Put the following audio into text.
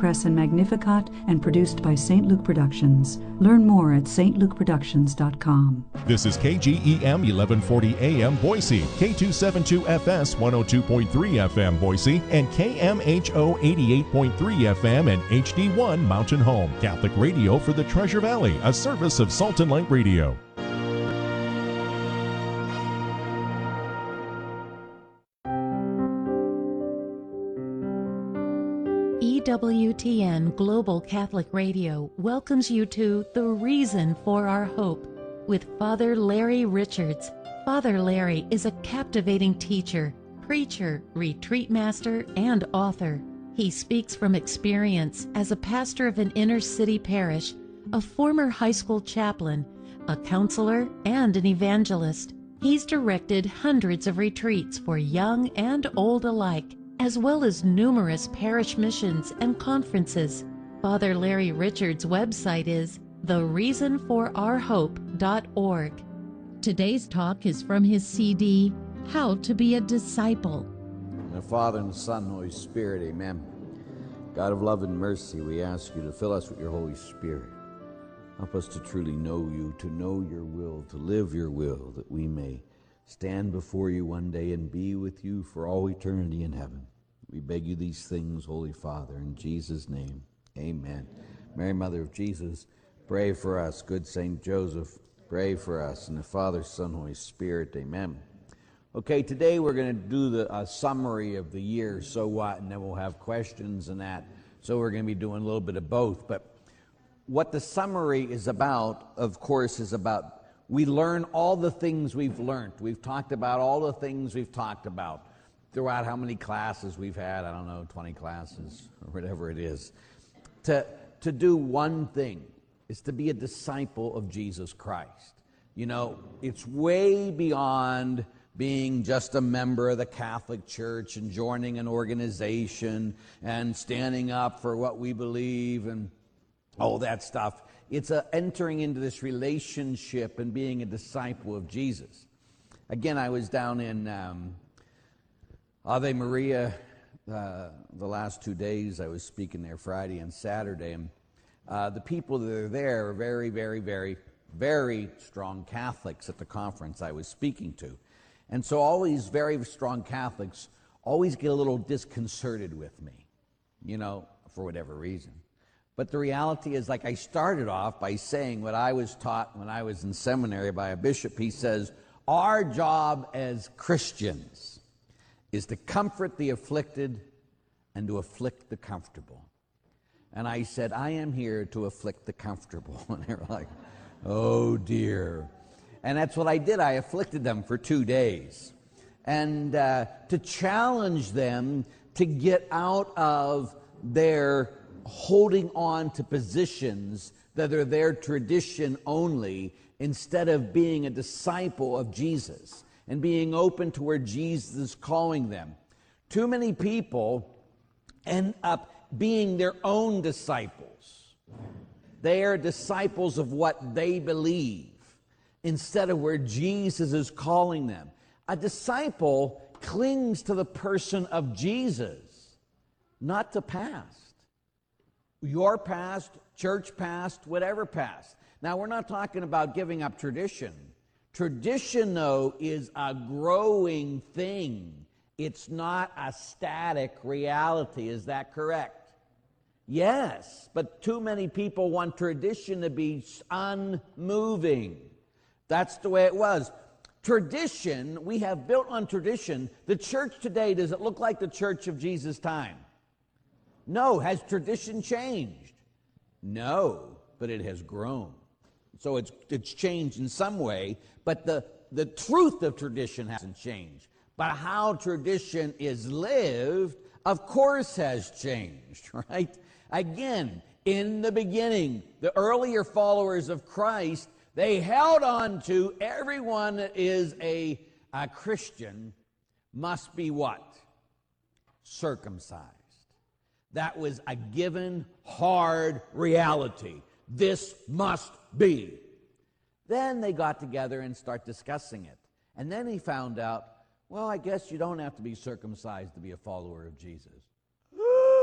Press and Magnificat and produced by St. Luke Productions. Learn more at stlukeproductions.com. This is KGEM 1140 AM Boise, K272FS 102.3 FM Boise, and KMHO 88.3 FM and HD1 Mountain Home. Catholic radio for the Treasure Valley, a service of Salt and Light Radio. EWTN Global Catholic Radio welcomes you to The Reason for Our Hope with Father Larry Richards. Father Larry is a captivating teacher, preacher, retreat master, and author. He speaks from experience as a pastor of an inner-city parish, a former high school chaplain, a counselor, and an evangelist. He's directed hundreds of retreats for young and old alike, as well as numerous parish missions and conferences. Father Larry Richards' website is thereasonforourhope.org. Today's talk is from his CD, How to Be a Disciple. In the Father, and the Son, and the Holy Spirit, amen. God of love and mercy, we ask you to fill us with your Holy Spirit. Help us to truly know you, to know your will, to live your will, that we may stand before you one day and be with you for all eternity in heaven. We beg you these things, Holy Father, in Jesus' name, amen. Mary, Mother of Jesus, pray for us. Good Saint Joseph, pray for us. And the Father, Son, Holy Spirit, amen. Okay, today we're going to do the summary of the year, so what, and then we'll have questions and that. So we're going to be doing a little bit of both. But what the summary is about, of course, is about we learn all the things we've learned. We've talked about all the things we've talked about throughout how many classes we've had. I don't know, 20 classes or whatever it is. To do one thing is to be a disciple of Jesus Christ. You know, it's way beyond being just a member of the Catholic Church and joining an organization and standing up for what we believe and all that stuff. It's entering into this relationship and being a disciple of Jesus. Again, I was down in Ave Maria the last 2 days. I was speaking there Friday and Saturday, and the people that are there are very, very, very, very strong Catholics at the conference I was speaking to. And so all these very strong Catholics always get a little disconcerted with me, you know, for whatever reason. But the reality is, like, I started off by saying what I was taught when I was in seminary by a bishop. He says, our job as Christians is to comfort the afflicted and to afflict the comfortable. And I said, I am here to afflict the comfortable. And they were like, oh dear. And that's what I did. I afflicted them for 2 days. And to challenge them to get out of their holding on to positions that are their tradition only, instead of being a disciple of Jesus and being open to where Jesus is calling them. Too many people end up being their own disciples. They are disciples of what they believe instead of where Jesus is calling them. A disciple clings to the person of Jesus, not the past. Your past, church past, whatever past. Now, we're not talking about giving up tradition. Tradition, though, is a growing thing. It's not a static reality. Is that correct? Yes, but too many people want tradition to be unmoving. That's the way it was. Tradition, we have built on tradition. The church today, does it look like the church of Jesus' time? No. Has tradition changed? No, but it has grown. So it's changed in some way, but the truth of tradition hasn't changed. But how tradition is lived, of course, has changed, right? Again, in the beginning, the earlier followers of Christ, they held on to everyone that is a Christian must be what? Circumcised. That was a given, hard reality. This must be. Then they got together and start discussing it. And then he found out, well, I guess you don't have to be circumcised to be a follower of Jesus.